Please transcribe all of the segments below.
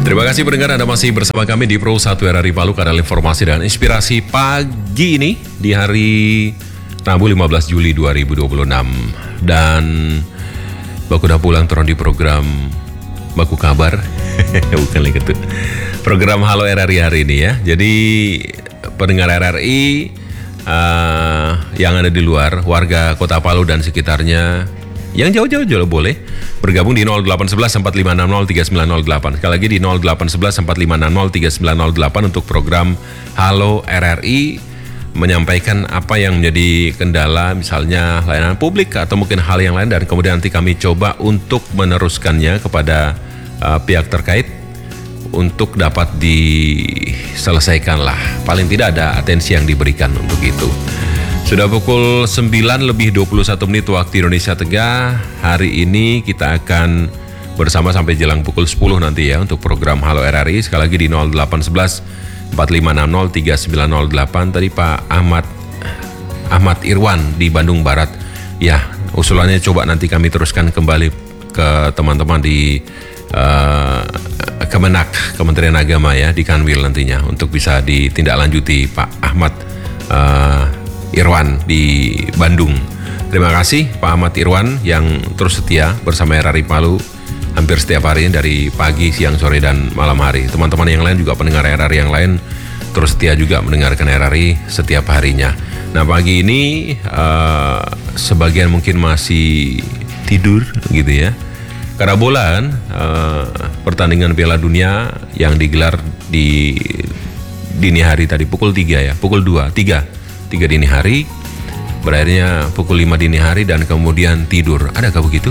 Terima kasih pendengar, Anda masih bersama kami di Pro 1 RRI Palu, kanal informasi dan inspirasi pagi ini di hari Rabu 15 Juli 2026. Dan Baku udah pulang turun di program Baku Kabar. Bukan lagi itu. Program Halo RRI hari ini ya. Jadi pendengar RRI yang ada di luar, warga Kota Palu dan sekitarnya, yang jauh-jauh juga boleh bergabung di 0811 4560 3908. Sekali lagi di 0811 4560 3908 untuk program Halo RRI, menyampaikan apa yang menjadi kendala, misalnya layanan publik atau mungkin hal yang lain, dan kemudian nanti kami coba untuk meneruskannya kepada pihak terkait untuk dapat diselesaikan lah. Paling tidak ada atensi yang diberikan untuk itu. Sudah pukul 9 lebih 21 menit waktu Indonesia Tengah. Hari ini kita akan bersama sampai jelang pukul 10 nanti ya untuk program Halo RRI. Sekali lagi di 0811 4560 3908. Tadi Pak Ahmad Irwan di Bandung Barat. Ya, usulannya coba nanti kami teruskan kembali ke teman-teman di Kemenak, Kementerian Agama ya, di Kanwil nantinya untuk bisa ditindaklanjuti Pak Ahmad Irwan di Bandung. Terima kasih Pak Ahmad Irwan yang terus setia bersama RRI Palu hampir setiap hari dari pagi, siang, sore, dan malam hari. Teman-teman yang lain juga pendengar RRI yang lain terus setia juga mendengarkan RRI setiap harinya. Nah, pagi ini sebagian mungkin masih tidur gitu ya. Karena bola pertandingan Piala Dunia yang digelar di dini hari tadi pukul 3 ya, pukul 3 dini hari, berakhirnya pukul 5 dini hari dan kemudian tidur. Adakah begitu?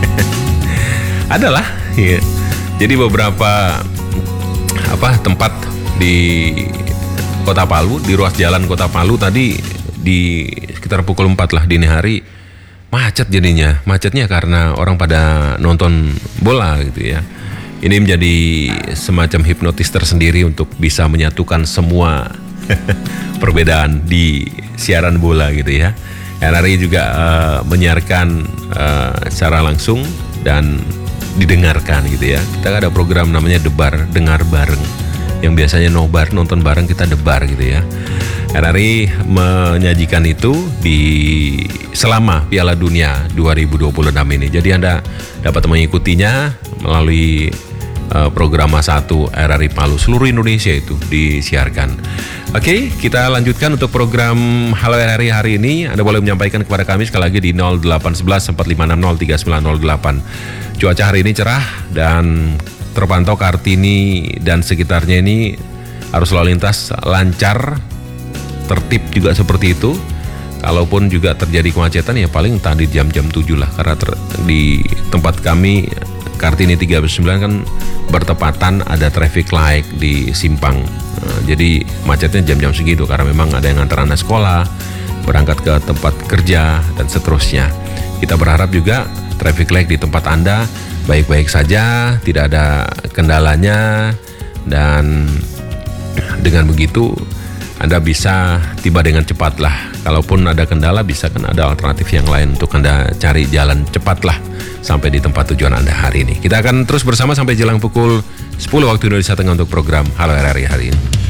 Adalah ya. Jadi beberapa tempat di Kota Palu, di ruas jalan Kota Palu tadi di sekitar pukul 4 lah dini hari macet jadinya. Macetnya karena orang pada nonton bola gitu ya. Ini menjadi semacam hipnotis tersendiri untuk bisa menyatukan semua perbedaan di siaran bola gitu ya. RRI juga menyiarkan secara langsung dan didengarkan gitu ya. Kita ada program namanya Debar, dengar bareng, yang biasanya nobar, nonton bareng, kita debar gitu ya. RRI menyajikan itu di selama Piala Dunia 2026 ini. Jadi Anda dapat mengikutinya melalui program 1 RRI Palu, seluruh Indonesia itu disiarkan. Oke, kita lanjutkan untuk program Halo RRI hari ini. Anda boleh menyampaikan kepada kami sekali lagi di 0811 4560 3908. Cuaca hari ini cerah dan terpantau Kartini dan sekitarnya ini arus lalu lintas lancar, tertib juga seperti itu. Kalaupun juga terjadi kemacetan ya paling entah di jam-jam 7 lah, karena di tempat kami Kartini 39 kan bertepatan ada traffic light di simpang. Jadi macetnya jam-jam segitu karena memang ada yang antar anak sekolah, berangkat ke tempat kerja dan seterusnya. Kita berharap juga traffic light di tempat Anda baik-baik saja, tidak ada kendalanya, dan dengan begitu Anda bisa tiba dengan cepat lah. Kalaupun ada kendala, bisa kan ada alternatif yang lain untuk Anda cari jalan cepat lah sampai di tempat tujuan Anda hari ini. Kita akan terus bersama sampai jelang pukul 10 waktu Indonesia Tengah untuk program Halo RRI hari ini.